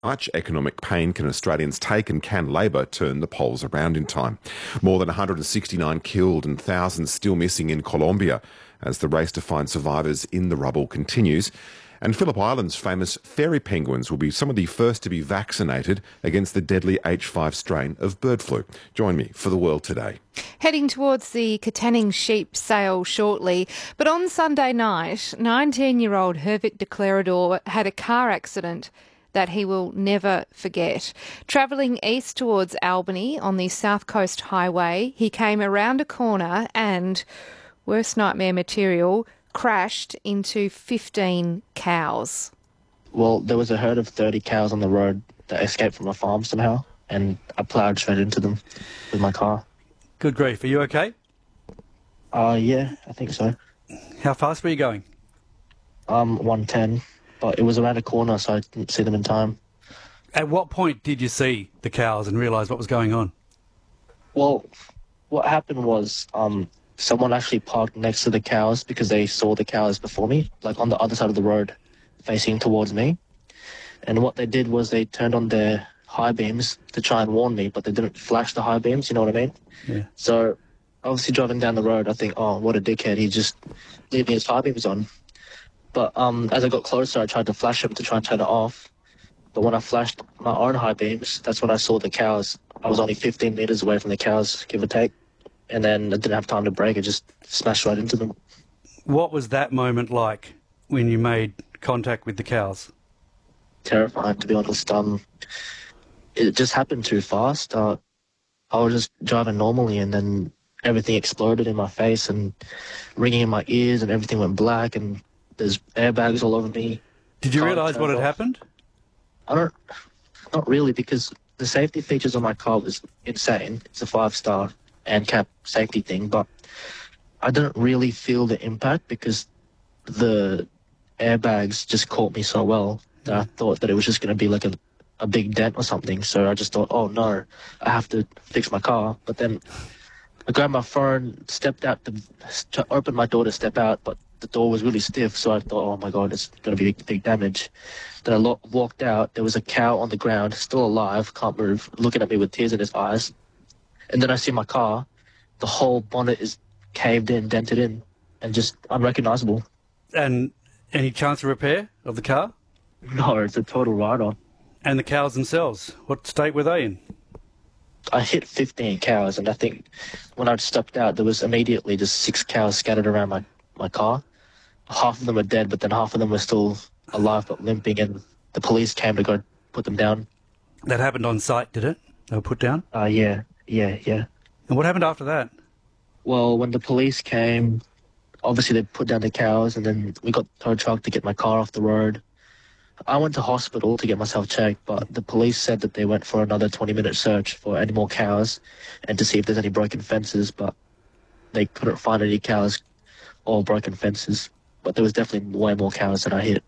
Much economic pain can Australians take, and can Labor turn the polls around in time? More than 169 killed and thousands still missing in Colombia as the race to find survivors in the rubble continues. And Phillip Island's famous fairy penguins will be some of the first to be vaccinated against the deadly H5 strain of bird flu. Join me for The World Today. Heading towards the Katanning sheep sale shortly, but on Sunday night, 19-year-old Hervik Declarador had a car accident that he will never forget. Travelling east towards Albany on the South Coast Highway, he came around a corner and, worst nightmare material, crashed into 15 cows. Well, there was a herd of 30 cows on the road that escaped from a farm somehow, and I ploughed straight into them with my car. Good grief. Are you okay? Yeah, I think so. How fast were you going? 110, but it was around a corner, so I didn't see them in time. At what point did you see the cows and realise what was going on? Well, what happened was someone actually parked next to the cows because they saw the cows before me, like on the other side of the road, facing towards me. And what they did was they turned on their high beams to try and warn me, but they didn't flash the high beams, you know what I mean? Yeah. So, obviously driving down the road, I think, oh, what a dickhead, he just leaving his high beams on. But as I got closer, I tried to flash him to try and turn it off. But when I flashed my own high beams, that's when I saw the cows. I was only 15 metres away from the cows, give or take. And then I didn't have time to brake, I just smashed right into them. What was that moment like when you made contact with the cows? Terrifying, to be honest. It just happened too fast. I was just driving normally, and then everything exploded in my face and ringing in my ears, and everything went black, and there's airbags all over me. Did you realise what had happened? Not really, because the safety features on my car was insane. It's a 5-star ANCAP safety thing, but I didn't really feel the impact because the airbags just caught me so well that I thought that it was just going to be like a big dent or something. So I just thought, oh no, I have to fix my car. But then I grabbed my phone, stepped out to open my door to step out, but the door was really stiff, so I thought, oh my God, it's going to be big damage. Then I walked out, there was a cow on the ground, still alive, can't move, looking at me with tears in his eyes. And then I see my car, the whole bonnet is caved in, dented in, and just unrecognisable. And any chance of repair of the car? No, it's a total write-off. And the cows themselves, what state were they in? I hit 15 cows, and I think when I stepped out, there was immediately just 6 cows scattered around my car. Half of them were dead, but then half of them were still alive but limping, and the police came to go put them down. That happened on site, did it? They were put down? Yeah. And what happened after that? Well, when the police came, obviously they put down the cows, and then we got tow truck to get my car off the road. I went to hospital to get myself checked, but the police said that they went for another 20-minute search for any more cows and to see if there's any broken fences, but they couldn't find any cows or broken fences. But there was definitely way more cows than I hit.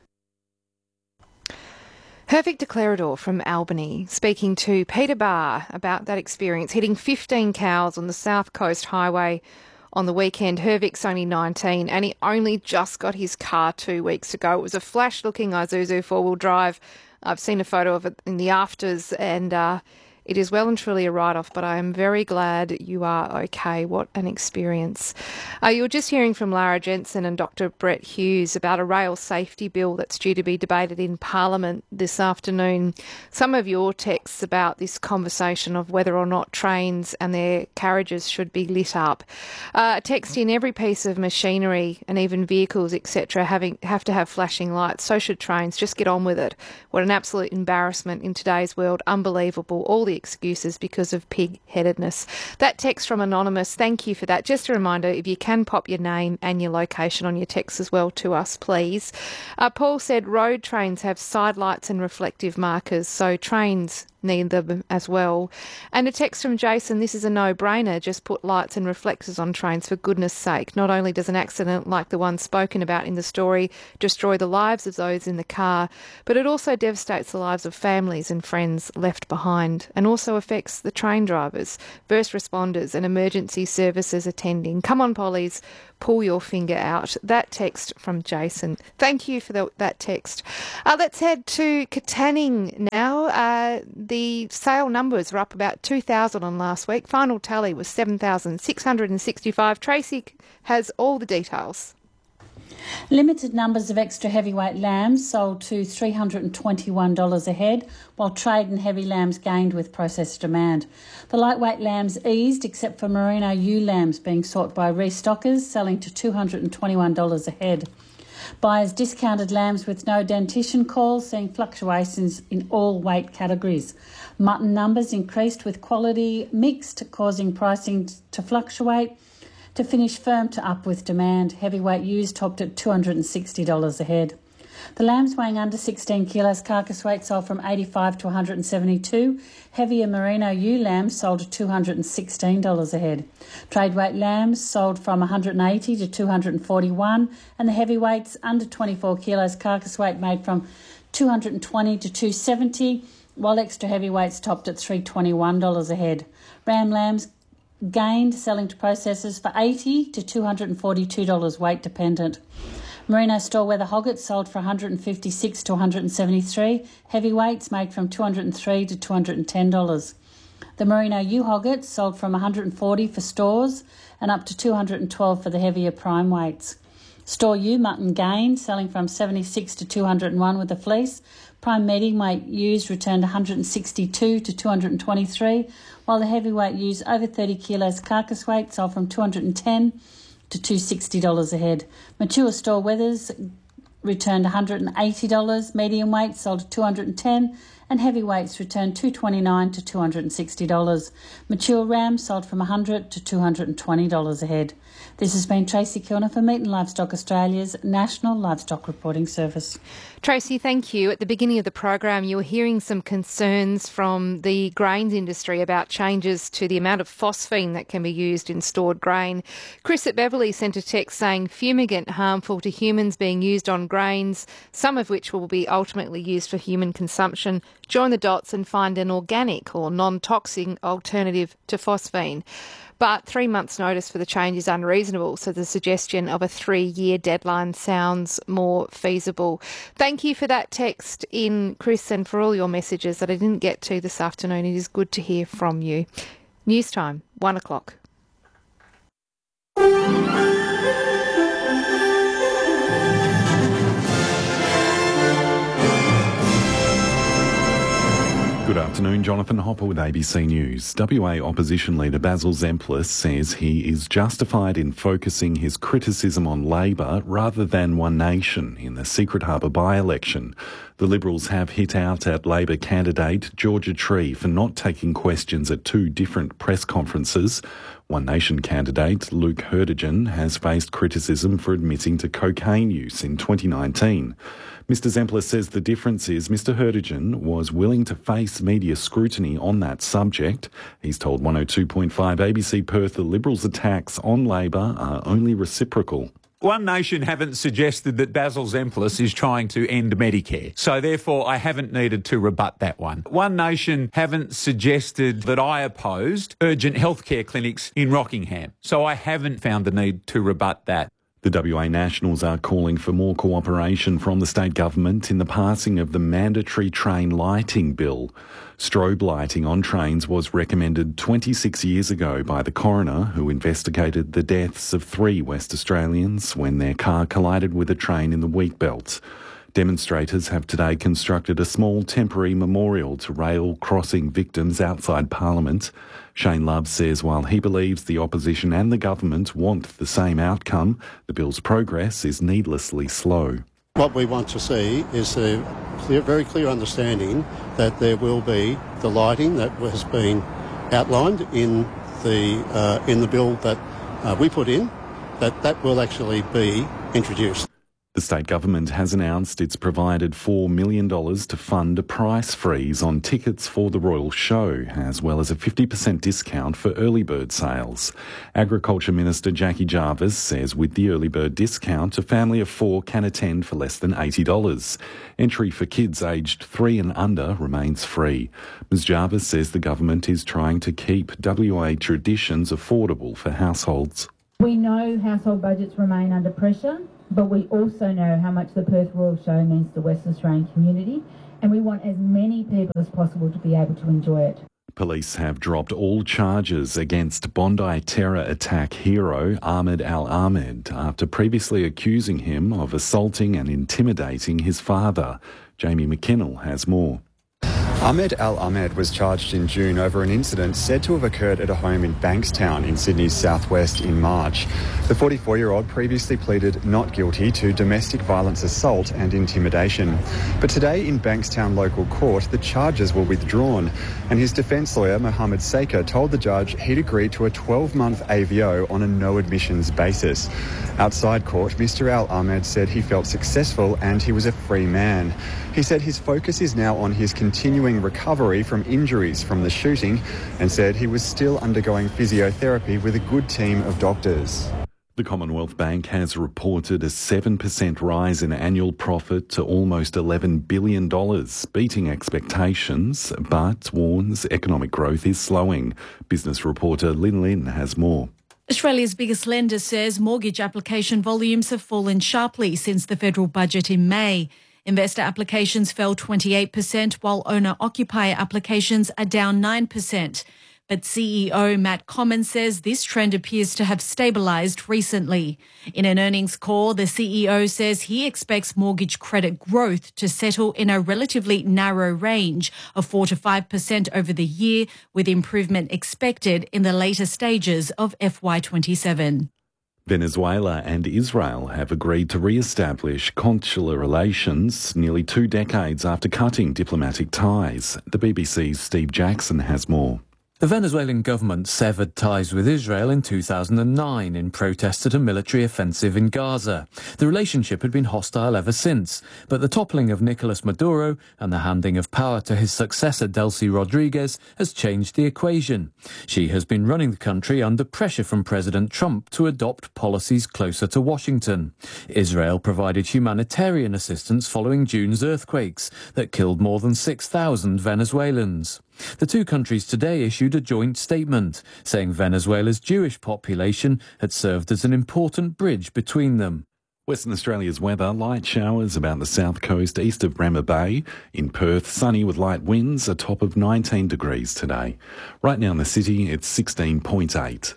Hervik Declarador from Albany speaking to Peter Barr about that experience, hitting 15 cows on the South Coast Highway on the weekend. Hervik's only 19 and he only just got his car 2 weeks ago. It was a flash-looking Isuzu four-wheel drive. I've seen a photo of it in the afters, and it is well and truly a write-off, but I am very glad you are okay. What an experience. You were just hearing from Lara Jensen and Dr Brett Hughes about a rail safety bill that's due to be debated in Parliament this afternoon. Some of your texts about this conversation of whether or not trains and their carriages should be lit up. Text in every piece of machinery and even vehicles, etc., have to have flashing lights. So should trains. Just get on with it. What an absolute embarrassment in today's world. Unbelievable. All the excuses because of pig-headedness. That text from Anonymous, thank you for that. Just a reminder, if you can pop your name and your location on your text as well to us, please. Paul said road trains have side lights and reflective markers, so trains need them as well. And a text from Jason, this is a no-brainer, just put lights and reflectors on trains for goodness sake. Not only does an accident like the one spoken about in the story destroy the lives of those in the car, but it also devastates the lives of families and friends left behind, and also affects the train drivers, first responders and emergency services attending. Come on, Pollies, pull your finger out. That text from Jason. Thank you for that text. Let's head to Katanning now. The sale numbers were up about 2,000 on last week. Final tally was 7,665. Tracy has all the details. Limited numbers of extra heavyweight lambs sold to $321 a head, while trade in heavy lambs gained with processed demand. The lightweight lambs eased, except for merino ewe lambs being sought by restockers, selling to $221 a head. Buyers discounted lambs with no dentition calls, seeing fluctuations in all weight categories. Mutton numbers increased with quality mixed, causing pricing to fluctuate, to finish firm to up with demand. Heavyweight ewes topped at $260 a head. The lambs weighing under 16 kilos carcass weight sold from $85 to $172. Heavier merino ewe lambs sold at $216 a head. Trade weight lambs sold from $180 to $241, and the heavyweights under 24 kilos carcass weight made from $220 to $270, while extra heavyweights topped at $321 a head. Ram lambs gained, selling to processors for $80 to $242 weight dependent. Merino store weather hoggets sold for $156 to $173. Heavyweights made from $203 to $210. The merino ewe hoggets sold from $140 for stores and up to $212 for the heavier prime weights. Store ewe mutton gained, selling from $76 to $201 with the fleece. Prime medium weight ewes returned $162 to $223, while the heavyweight ewes over 30 kilos carcass weight sold from $210 to $260 a head. Mature store wethers returned $180, medium weights sold at $210, and heavyweights returned $229 to $260. Mature rams sold from $100 to $220 a head. This has been Tracy Kilner for Meat and Livestock Australia's National Livestock Reporting Service. Tracy, thank you. At the beginning of the program, you were hearing some concerns from the grains industry about changes to the amount of phosphine that can be used in stored grain. Chris at Beverley sent a text saying fumigant harmful to humans being used on grains, some of which will be ultimately used for human consumption. Join the dots and find an organic or non-toxic alternative to phosphine. But 3 months' notice for the change is unreasonable, so the suggestion of a 3-year deadline sounds more feasible. Thank you for that text in, Chris, and for all your messages that I didn't get to this afternoon. It is good to hear from you. News time, 1 o'clock. Good afternoon, Jonathan Hopper with ABC News. WA opposition leader Basil Zempilas says he is justified in focusing his criticism on Labor rather than One Nation in the Secret Harbour by-election. The Liberals have hit out at Labor candidate Georgia Tree for not taking questions at 2 different press conferences. One Nation candidate Luke Hurdigen has faced criticism for admitting to cocaine use in 2019. Mr Zempilas says the difference is Mr Hurdigen was willing to face media scrutiny on that subject. He's told 102.5 ABC Perth the Liberals' attacks on Labor are only reciprocal. One Nation haven't suggested that Basil Zempilas is trying to end Medicare, so therefore I haven't needed to rebut that one. One Nation haven't suggested that I opposed urgent healthcare clinics in Rockingham, so I haven't found the need to rebut that. The WA Nationals are calling for more cooperation from the state government in the passing of the mandatory train lighting bill. Strobe lighting on trains was recommended 26 years ago by the coroner who investigated the deaths of 3 West Australians when their car collided with a train in the Wheatbelt. Demonstrators have today constructed a small temporary memorial to rail crossing victims outside Parliament. Shane Love says while he believes the opposition and the government want the same outcome, the bill's progress is needlessly slow. What we want to see is a very clear understanding that there will be the lighting that has been outlined in the bill that we put in, that will actually be introduced. The state government has announced it's provided $4 million to fund a price freeze on tickets for the Royal Show, as well as a 50% discount for early bird sales. Agriculture Minister Jackie Jarvis says with the early bird discount, a family of 4 can attend for less than $80. Entry for kids aged 3 and under remains free. Ms Jarvis says the government is trying to keep WA traditions affordable for households. We know household budgets remain under pressure, but we also know how much the Perth Royal Show means to the West Australian community, and we want as many people as possible to be able to enjoy it. Police have dropped all charges against Bondi terror attack hero Ahmed Al-Ahmed after previously accusing him of assaulting and intimidating his father. Jamie McKinnell has more. Ahmed Al-Ahmed was charged in June over an incident said to have occurred at a home in Bankstown in Sydney's southwest in March. The 44-year-old previously pleaded not guilty to domestic violence assault and intimidation. But today in Bankstown local court, the charges were withdrawn, and his defence lawyer, Mohammed Saker, told the judge he'd agreed to a 12-month AVO on a no-admissions basis. Outside court, Mr Al-Ahmed said he felt successful and he was a free man. He said his focus is now on his continuing recovery from injuries from the shooting and said he was still undergoing physiotherapy with a good team of doctors. The Commonwealth Bank has reported a 7% rise in annual profit to almost $11 billion, beating expectations, but warns economic growth is slowing. Business reporter Lynn Lynn has more. Australia's biggest lender says mortgage application volumes have fallen sharply since the federal budget in May. Investor applications fell 28%, while owner-occupier applications are down 9%. But CEO Matt Comyn says this trend appears to have stabilised recently. In an earnings call, the CEO says he expects mortgage credit growth to settle in a relatively narrow range of 4 to 5% over the year, with improvement expected in the later stages of FY27. Venezuela and Israel have agreed to re-establish consular relations nearly 2 decades after cutting diplomatic ties. The BBC's Steve Jackson has more. The Venezuelan government severed ties with Israel in 2009 in protest at a military offensive in Gaza. The relationship had been hostile ever since, but the toppling of Nicolas Maduro and the handing of power to his successor Delcy Rodriguez has changed the equation. She has been running the country under pressure from President Trump to adopt policies closer to Washington. Israel provided humanitarian assistance following June's earthquakes that killed more than 6,000 Venezuelans. The two countries today issued a joint statement saying Venezuela's Jewish population had served as an important bridge between them. Western Australia's weather, light showers about the south coast east of Bremer Bay. In Perth, sunny with light winds, a top of 19 degrees today. Right now in the city, it's 16.8.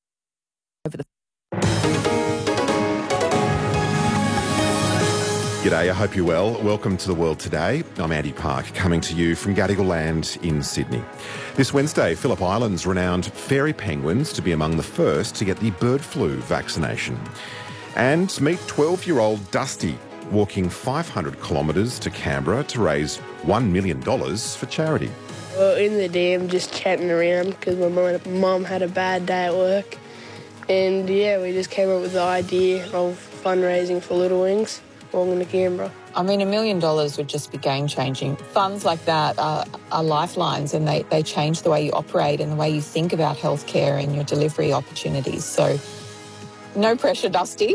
G'day, I hope you're well. Welcome to The World Today. I'm Andy Park, coming to you from Gadigal Land in Sydney. This Wednesday, Phillip Island's renowned fairy penguins to be among the first to get the bird flu vaccination. And meet 12-year-old Dusty, walking 500 kilometres to Canberra to raise $1 million for charity. Well, in the dam, just chatting around because my mum had a bad day at work. And yeah, we just came up with the idea of fundraising for Little Wings. Walking to Canberra. I mean, $1 million would just be game-changing. Funds like that are lifelines, and they change the way you operate and the way you think about healthcare and your delivery opportunities. So, no pressure, Dusty.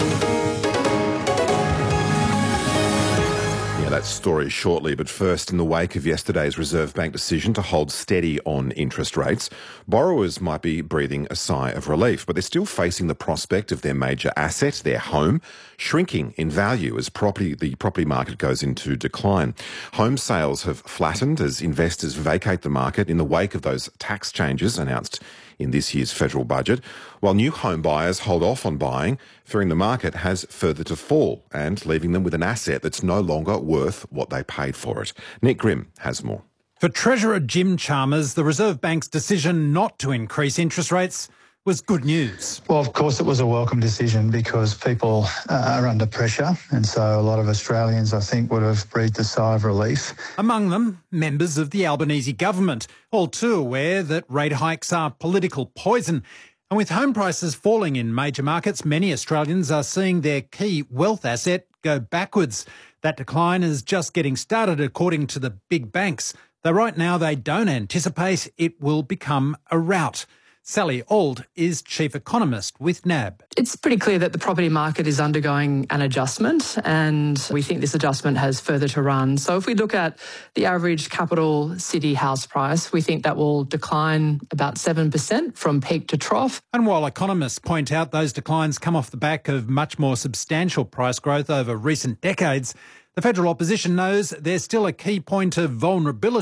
That story shortly, but first, in the wake of yesterday's Reserve Bank decision to hold steady on interest rates, borrowers might be breathing a sigh of relief, but they're still facing the prospect of their major asset, their home, shrinking in value as the property market goes into decline. Home sales have flattened as investors vacate the market in the wake of those tax changes announced in this year's federal budget, while new home buyers hold off on buying, fearing the market has further to fall and leaving them with an asset that's no longer worth what they paid for it. Nick Grimm has more. For Treasurer Jim Chalmers, the Reserve Bank's decision not to increase interest rates was good news. Well, of course, it was a welcome decision because people are under pressure, and so a lot of Australians, I think, would have breathed a sigh of relief. Among them, members of the Albanese government, all too aware that rate hikes are political poison And with home prices falling in major markets, many Australians are seeing their key wealth asset go backwards. That decline is just getting started, according to the big banks, though right now they don't anticipate it will become a rout. Sally Auld is Chief Economist with NAB. It's pretty clear that the property market is undergoing an adjustment, and we think this adjustment has further to run. So if we look at the average capital city house price, we think that will decline about 7% from peak to trough. And while economists point out those declines come off the back of much more substantial price growth over recent decades, the federal opposition knows there's still a key point of vulnerability